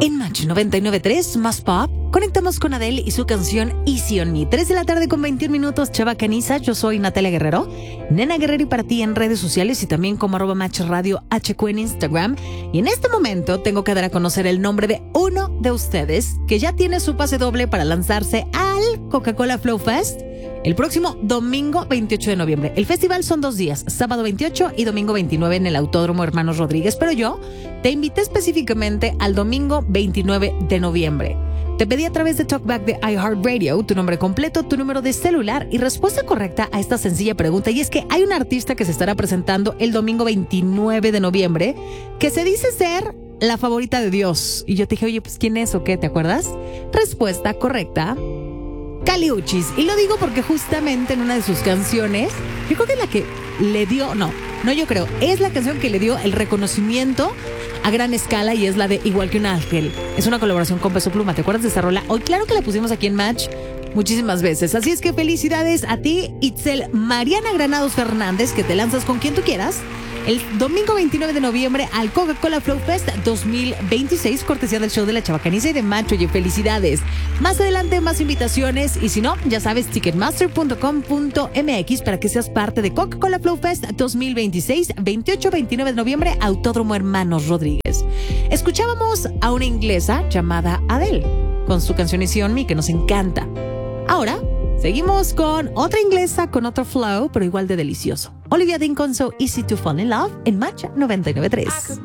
En Match 99.3, más pop, conectamos con Adele y su canción Easy on Me. 3 de la tarde con 21 minutos, Chava Caniza. Yo soy Natalia Guerrero, Nena Guerrero, y para ti en redes sociales y también como @MatchRadioHQ en Instagram. Y en este momento tengo que dar a conocer el nombre de uno de ustedes que ya tiene su pase doble para lanzarse al Coca-Cola Flow Fest el próximo domingo 28 de noviembre. El festival son 2 días, sábado 28 y domingo 29 en el Autódromo Hermanos Rodríguez, pero yo te invité específicamente al domingo 29 de noviembre. Te pedí a través de Talkback de iHeartRadio tu nombre completo, tu número de celular y respuesta correcta a esta sencilla pregunta. Y es que hay un artista que se estará presentando el domingo 29 de noviembre que se dice ser la favorita de Dios. Y yo te dije, oye, pues ¿quién es o qué? ¿Te acuerdas? Respuesta correcta: Kali Uchis. Y lo digo porque justamente en una de sus canciones, yo creo que es la que le dio, no yo creo, es la canción que le dio el reconocimiento a gran escala, y es la de Igual que un ángel. Es una colaboración con Peso Pluma. ¿Te acuerdas de esa rola? Hoy claro que la pusimos aquí en Match muchísimas veces. Así es que felicidades a ti, Itzel Mariana Granados Fernández, que te lanzas con quien tú quieras el domingo 29 de noviembre al Coca-Cola Flow Fest 2026, cortesía del show de la Chava Caniza y de Match. Oye, felicidades. Más adelante más invitaciones, y si no, ya sabes, ticketmaster.com.mx para que seas parte de Coca-Cola Flow Fest 2026, 28-29 de noviembre, Autódromo Hermanos Rodríguez. Escuchábamos a una inglesa llamada Adele con su canción Easy on Me, que nos encanta. Ahora seguimos con otra inglesa con otro flow, pero igual de delicioso. Olivia Dean con So Easy to Fall in Love en Match 99.3.